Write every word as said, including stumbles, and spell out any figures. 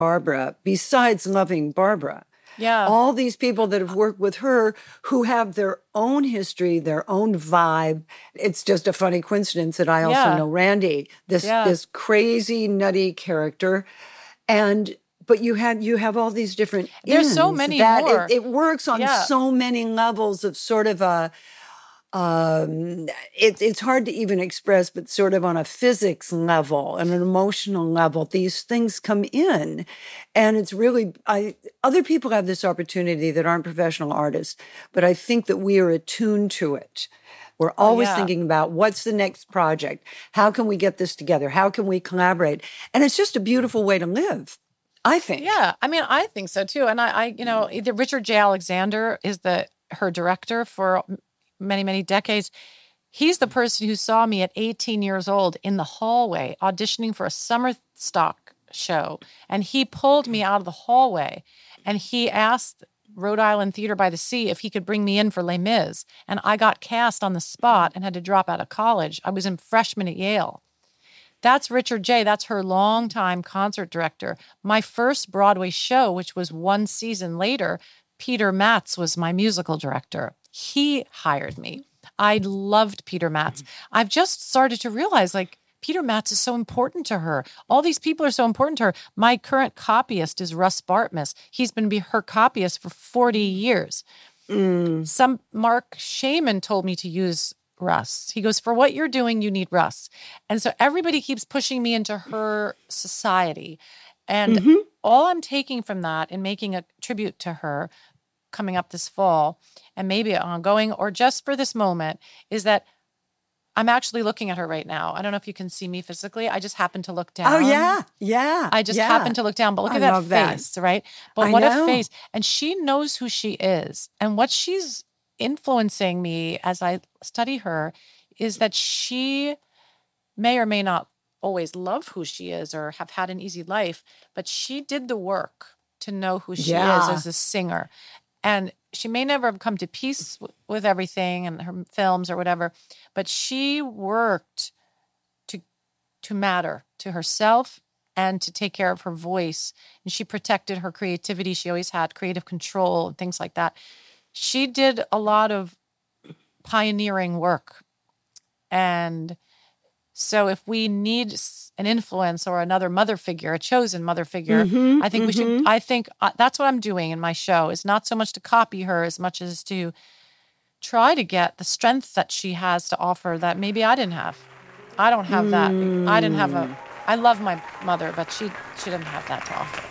Barbara, besides loving Barbara. Yeah. All these people that have worked with her who have their own history, their own vibe. It's just a funny coincidence that I also Yeah. know Randy, this Yeah. this crazy, nutty character. And but you had you have all these different There's so ends many that more. It, it works on Yeah. so many levels of sort of a um it, it's hard to even express, but sort of on a physics level and an emotional level, these things come in. And it's really, I other people have this opportunity that aren't professional artists, but I think that we are attuned to it. We're always yeah. thinking about what's the next project? How can we get this together? How can we collaborate? And it's just a beautiful way to live, I think. Yeah, I mean, I think so too. And I, I you know, either Richard J. Alexander is the her director for many, many decades. He's the person who saw me at eighteen years old in the hallway auditioning for a summer stock show. And he pulled me out of the hallway and he asked Rhode Island Theater by the Sea if he could bring me in for Les Mis. And I got cast on the spot and had to drop out of college. I was a freshman at Yale. That's Richard J. That's her longtime concert director. My first Broadway show, which was one season later, Peter Matz was my musical director. He hired me. I loved Peter Matz. I've just started to realize, like, Peter Matz is so important to her. All these people are so important to her. My current copyist is Russ Bartmus. He's been her copyist for forty years. Mm. Some Mark Shaman told me to use Russ. He goes, for what you're doing, you need Russ. And so everybody keeps pushing me into her society. And Mm-hmm. all I'm taking from that and making a tribute to her coming up this fall, and maybe ongoing, or just for this moment, is that I'm actually looking at her right now. I don't know if you can see me physically. I just happen to look down. Oh, yeah. Yeah. I just yeah. happen to look down. But look I at that love that. face, right? But I what know. a face. And she knows who she is. And what she's influencing me as I study her is that she may or may not always love who she is or have had an easy life, but she did the work to know who she Yeah. is as a singer. And she may never have come to peace w- with everything and her films or whatever, but she worked to to matter to herself and to take care of her voice. And she protected her creativity. She always had creative control and things like that. She did a lot of pioneering work. And so if we need an influence or another mother figure, a chosen mother figure, Mm-hmm, I think we mm-hmm. should, I think uh, that's what I'm doing in my show, is not so much to copy her as much as to try to get the strength that she has to offer that maybe I didn't have. I don't have that. I didn't have a, I love my mother, but she, she didn't have that to offer.